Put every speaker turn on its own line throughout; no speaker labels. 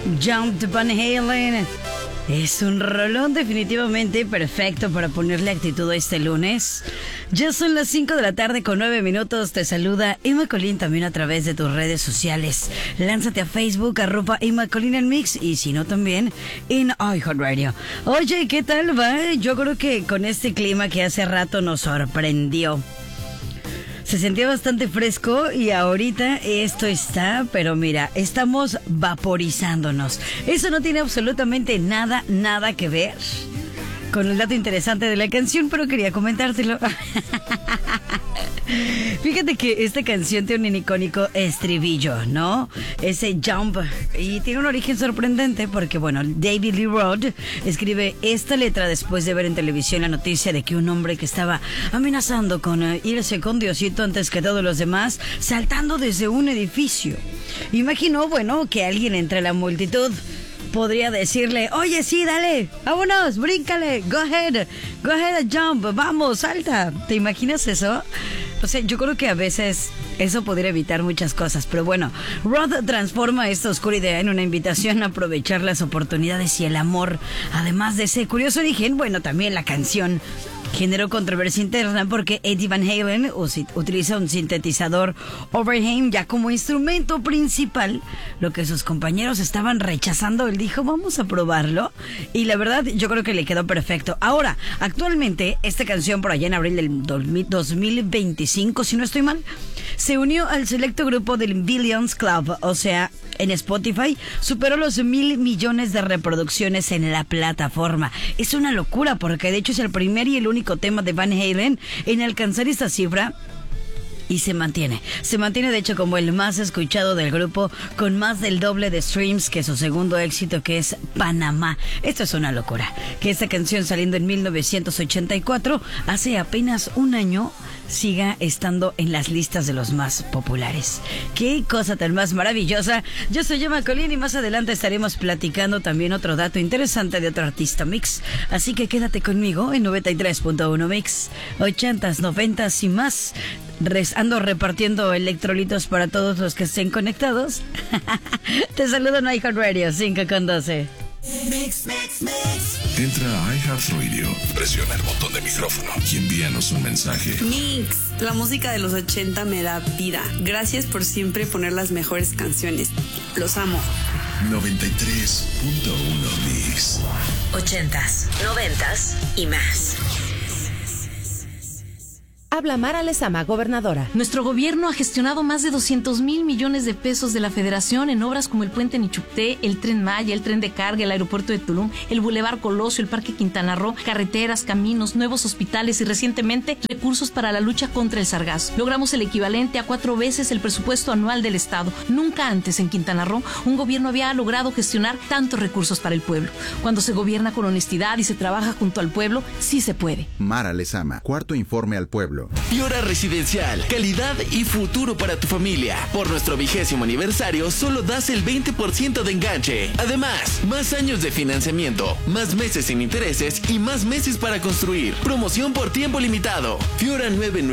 Jump de Van Halen. Es un rolón definitivamente perfecto para ponerle actitud a este lunes. Ya son las 5 de la tarde con 9 minutos. Te saluda Emma Colín también a través de tus redes sociales. Lánzate a Facebook, @Emma Colín en Mix, y si no también en iHeartRadio. Oye, ¿qué tal va? Yo creo que con este clima que hace rato nos sorprendió. Se sentía bastante fresco y ahorita esto está, pero mira, estamos vaporizándonos. Eso no tiene absolutamente nada que ver con el dato interesante de la canción, pero quería comentártelo. Fíjate que esta canción tiene un icónico estribillo, ¿no? Ese jump. Y tiene un origen sorprendente porque, bueno, David Lee Roth escribe esta letra después de ver en televisión la noticia de que un hombre que estaba amenazando con irse con Diosito antes que todos los demás, saltando desde un edificio. Imaginó, bueno, que alguien entre la multitud podría decirle: oye, sí, dale, vámonos, bríncale, go ahead, jump, vamos, salta. ¿Te imaginas eso? O sea, yo creo que a veces eso podría evitar muchas cosas, pero bueno, Roth transforma esta oscura idea en una invitación a aprovechar las oportunidades y el amor. Además de ese curioso origen, bueno, también la canción generó controversia interna porque Eddie Van Halen utiliza un sintetizador Overheim ya como instrumento principal, lo que sus compañeros estaban rechazando. Él dijo: vamos a probarlo, y la verdad yo creo que le quedó perfecto. Ahora, actualmente esta canción, por allá en abril del 2025, si no estoy mal, se unió al selecto grupo del Billions Club, o sea, en Spotify superó los 1,000 millones de reproducciones en la plataforma. Es una locura porque de hecho es el primer y el único tema de Van Halen en alcanzar esta cifra. Y se mantiene de hecho como el más escuchado del grupo, con más del doble de streams que su segundo éxito, que es Panamá. Esto es una locura, que esta canción, saliendo en 1984, hace apenas un año, siga estando en las listas de los más populares. Qué cosa tan más maravillosa. Yo soy Emma Colín y más adelante estaremos platicando también otro dato interesante de otro artista mix, así que quédate conmigo en 93.1 Mix, 80s, 90s y más. Ando repartiendo electrolitos para todos los que estén conectados. Te saludo en iHeartRadio 5:12.
Mix. Entra a iHeartRadio, presiona el botón de micrófono y envíanos un mensaje.
Mix, la música de los 80 me da vida. Gracias por siempre poner las mejores canciones. Los amo.
93.1 Mix.
80s, 90s y más.
Habla Mara Lezama, gobernadora.
Nuestro gobierno ha gestionado más de 200,000 millones de pesos de la Federación en obras como el Puente Nichupté, el Tren Maya, el Tren de Carga, el Aeropuerto de Tulum, el Boulevard Colosio, el Parque Quintana Roo, carreteras, caminos, nuevos hospitales y recientemente recursos para la lucha contra el sargazo. Logramos el equivalente a 4 veces el presupuesto anual del Estado. Nunca antes en Quintana Roo un gobierno había logrado gestionar tantos recursos para el pueblo. Cuando se gobierna con honestidad y se trabaja junto al pueblo, sí se puede.
Mara Lezama, cuarto informe al pueblo.
Piora Residencial, calidad y futuro para tu familia. Por nuestro 20º aniversario solo das el 20% de enganche. Además, más años de financiamiento, más meses sin intereses y más meses para construir. Promoción por tiempo limitado. Fiora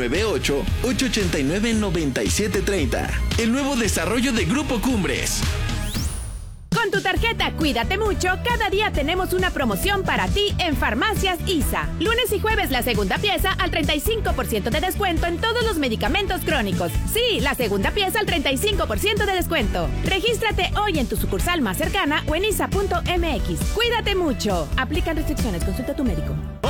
998-889-9730. El nuevo desarrollo de Grupo Cumbres.
Con tu tarjeta Cuídate Mucho, cada día tenemos una promoción para ti en Farmacias ISA. Lunes y jueves la segunda pieza al 35% de descuento en todos los medicamentos crónicos. Sí, la segunda pieza al 35% de descuento. Regístrate hoy en tu sucursal más cercana o en isa.mx. Cuídate mucho. Aplican restricciones, consulta a tu médico.